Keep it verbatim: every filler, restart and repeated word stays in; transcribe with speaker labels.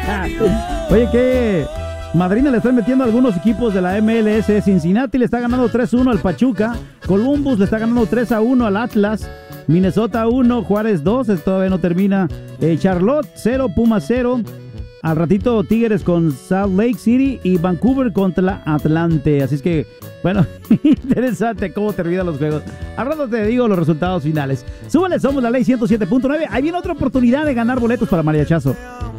Speaker 1: Oye, ¿qué? Madrina le están metiendo a algunos equipos de la M L S. Cincinnati le está ganando tres uno al Pachuca. Columbus le está ganando tres a uno al Atlas. Minnesota uno, Juárez dos. Esto todavía no termina. Eh, Charlotte cero, Pumas cero. Al ratito Tigres con Salt Lake City y Vancouver contra Atlante. Así es que, bueno, interesante cómo terminan los juegos. Al rato te digo los resultados finales. Súbale, somos la ley ciento siete punto nueve. Ahí viene otra oportunidad de ganar boletos para Mariachazo.